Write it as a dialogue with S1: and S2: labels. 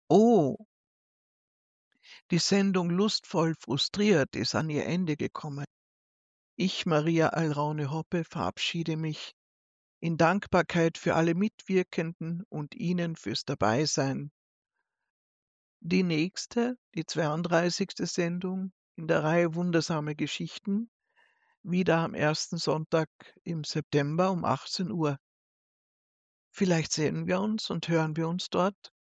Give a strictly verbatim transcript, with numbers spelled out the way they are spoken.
S1: Oh, die Sendung „Lustvoll frustriert“ ist an ihr Ende gekommen. Ich, Maria Alraune-Hoppe, verabschiede mich in Dankbarkeit für alle Mitwirkenden und Ihnen fürs Dabeisein. Die nächste, die zweiunddreißigste Sendung in der Reihe „Wundersame Geschichten“, wieder am ersten Sonntag im September um achtzehn Uhr. Vielleicht sehen wir uns und hören wir uns dort.